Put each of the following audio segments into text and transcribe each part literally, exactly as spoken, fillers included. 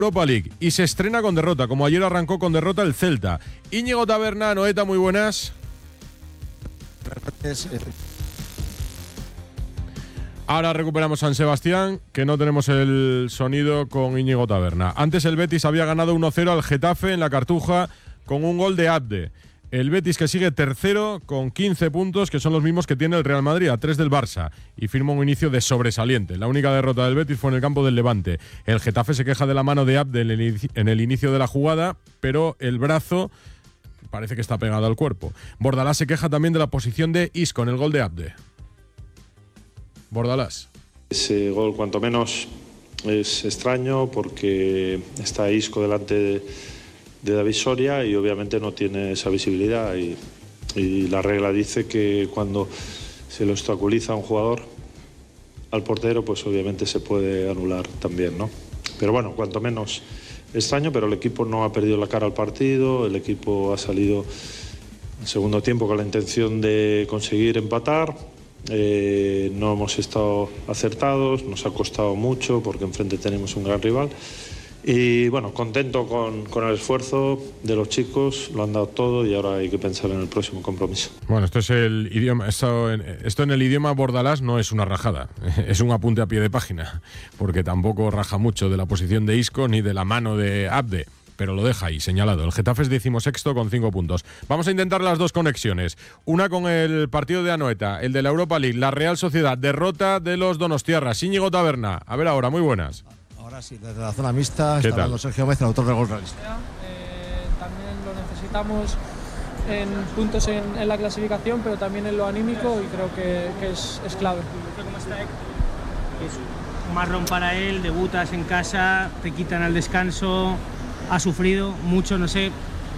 Europa League y se estrena con derrota, como ayer arrancó con derrota el Celta. Íñigo Taberna, Noeta, muy buenas. Ahora recuperamos San Sebastián, que no tenemos el sonido con Íñigo Taberna. Antes el Betis había ganado uno cero al Getafe en la Cartuja con un gol de Abde. El Betis, que sigue tercero con quince puntos, que son los mismos que tiene el Real Madrid, a tres del Barça, y firma un inicio de sobresaliente. La única derrota del Betis fue en el campo del Levante. El Getafe se queja de la mano de Abde en el inicio de la jugada, pero el brazo parece que está pegado al cuerpo. Bordalás se queja también de la posición de Isco en el gol de Abde. Bordalás. Ese gol, cuanto menos, es extraño porque está Isco delante de... de David Soria y obviamente no tiene esa visibilidad y, y la regla dice que cuando se lo obstaculiza a un jugador al portero, pues obviamente se puede anular también, ¿no? Pero bueno, cuanto menos extraño, pero el equipo no ha perdido la cara al partido, el equipo ha salido en segundo tiempo con la intención de conseguir empatar, eh, no hemos estado acertados, nos ha costado mucho porque enfrente tenemos un gran rival. Y bueno, contento con, con el esfuerzo de los chicos, lo han dado todo y ahora hay que pensar en el próximo compromiso. Bueno, esto es el idioma, esto en, esto en el idioma Bordalás no es una rajada, es un apunte a pie de página, porque tampoco raja mucho de la posición de Isco ni de la mano de Abde, pero lo deja ahí señalado. El Getafe es decimosexto con cinco puntos. Vamos a intentar las dos conexiones. Una con el partido de Anoeta, el de la Europa League, la Real Sociedad, derrota de los donostiarras. Íñigo Taberna, a ver ahora, muy buenas. Ahora sí, desde la zona mixta está hablando Sergio Gómez, el autor del gol realista. Eh, también lo necesitamos en puntos en, en la clasificación, pero también en lo anímico y creo que, que es, es clave. ¿Cómo está Héctor? Es un marrón para él, debutas en casa, te quitan al descanso, ha sufrido mucho, no sé,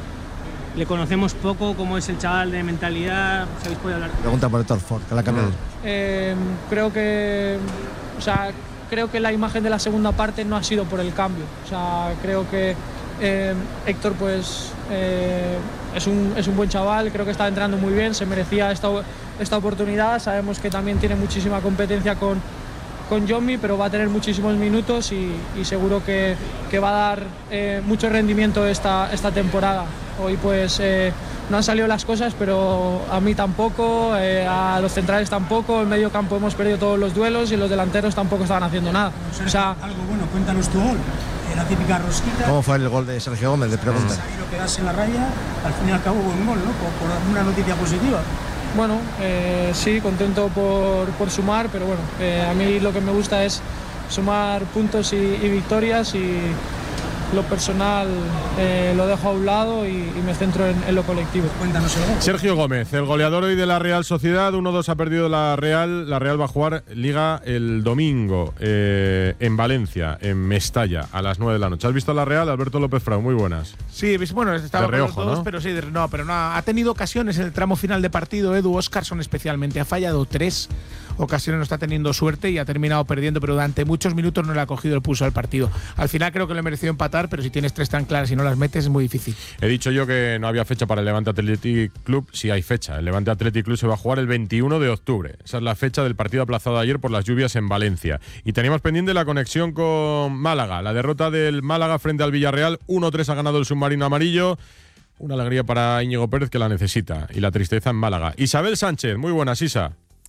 le conocemos poco, cómo es el chaval de mentalidad, ¿sabéis podido hablar? Pregunta por Héctor Ford, que la ha cambiado. Eh, creo que, o sea, creo que la imagen de la segunda parte no ha sido por el cambio. O sea, creo que eh, Héctor pues eh, es, un, es un buen chaval, creo que está entrando muy bien, se merecía esta, esta oportunidad. Sabemos que también tiene muchísima competencia con, con Yomi, pero va a tener muchísimos minutos y, y seguro que, que va a dar eh, mucho rendimiento esta, esta temporada. Hoy pues eh, no han salido las cosas, pero a mí tampoco, eh, a los centrales tampoco, en medio campo hemos perdido todos los duelos y los delanteros tampoco estaban haciendo nada. O sea, algo bueno, cuéntanos tu gol, la típica rosquita. ¿Cómo fue el gol de Sergio Gómez? Le preguntan. Ahí lo quedas en la raya, al fin y al cabo buen gol, ¿no? Por, por una noticia positiva. Bueno, eh, sí, contento por, por sumar, pero bueno, eh, a mí lo que me gusta es sumar puntos y, y victorias y lo personal eh, lo dejo a un lado y, y me centro en, en lo colectivo. Cuéntanos el gol. Sergio Gómez, el goleador hoy de la Real Sociedad, uno dos ha perdido la Real, la Real va a jugar Liga el domingo eh, en Valencia, en Mestalla, a las nueve de la noche. ¿Has visto a la Real? Alberto López Frau, muy buenas. Sí, bueno, estaba de reojo, con los dos, ¿no? pero sí, de, no, pero no, ha tenido ocasiones en el tramo final de partido, Edu Oscarson especialmente, ha fallado tres ocasiones, no está teniendo suerte y ha terminado perdiendo, pero durante muchos minutos no le ha cogido el pulso al partido. Al final creo que le mereció empatar, pero si tienes tres tan claras y no las metes es muy difícil. He dicho yo que no había fecha para el Levante Athletic Club, sí hay fecha. El Levante Athletic Club se va a jugar el veintiuno de octubre. Esa es la fecha del partido aplazado ayer por las lluvias en Valencia. Y teníamos pendiente la conexión con Málaga, la derrota del Málaga frente al Villarreal, uno tres ha ganado el submarino amarillo. Una alegría para Íñigo Pérez, que la necesita, y la tristeza en Málaga. Isabel Sánchez, muy buenas, Isa.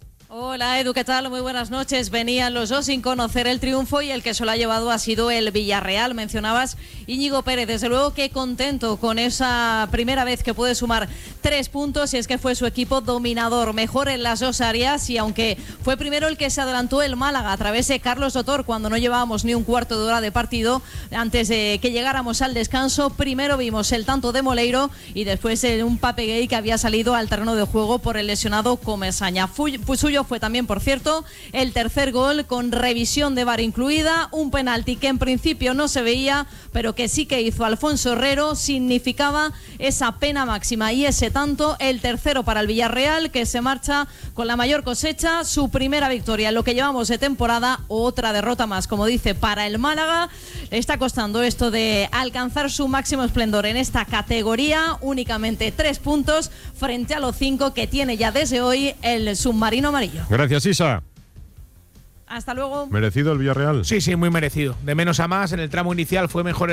Hola Edu, ¿qué tal? Muy buenas noches. Venían los dos sin conocer el triunfo y el que se lo ha llevado ha sido el Villarreal. Mencionabas Íñigo Pérez, desde luego que contento con esa primera vez que puede sumar tres puntos y es que fue su equipo dominador, mejor en las dos áreas y aunque fue primero el que se adelantó el Málaga a través de Carlos Sotor cuando no llevábamos ni un cuarto de hora de partido, antes de que llegáramos al descanso, primero vimos el tanto de Moleiro y después un Pape Gay que había salido al terreno de juego por el lesionado Comesaña. Fue, fue suyo fue también, por cierto, el tercer gol con revisión de V A R incluida, un penalti que en principio no se veía, pero que sí que hizo Alfonso Herrero, significaba esa pena máxima y ese tanto, el tercero para el Villarreal, que se marcha con la mayor cosecha, su primera victoria en lo que llevamos de temporada, otra derrota más, como dice, para el Málaga. Le está costando esto de alcanzar su máximo esplendor en esta categoría, únicamente tres puntos frente a los cinco que tiene ya desde hoy el submarino amarillo. Gracias, Isa. Hasta luego. ¿Merecido el Villarreal? Sí, sí, muy merecido. De menos a más, en el tramo inicial fue mejor